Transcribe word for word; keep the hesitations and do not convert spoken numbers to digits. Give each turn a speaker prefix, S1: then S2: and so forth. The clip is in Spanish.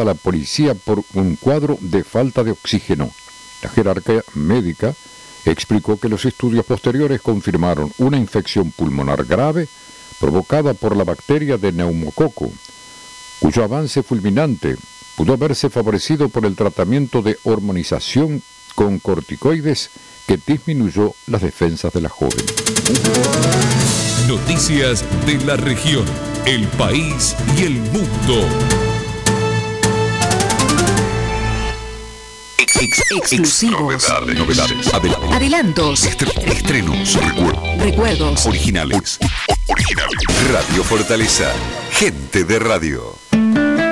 S1: a la policía por un cuadro de falta de oxígeno. La jerarquía médica explicó que los estudios posteriores confirmaron una infección pulmonar grave provocada por la bacteria de neumococo, cuyo avance fulminante pudo haberse favorecido por el tratamiento de hormonización con corticoides que disminuyó las defensas de la joven.
S2: Noticias de la región, el país y el mundo.
S3: Ex, ex, exclusivos.
S2: Novedades, novedades, adelantos,
S3: Adelantos.
S2: Estre- estrenos, recuerdos,
S3: Recuerdos.
S2: originales, originales. Radio Fortaleza, gente de radio.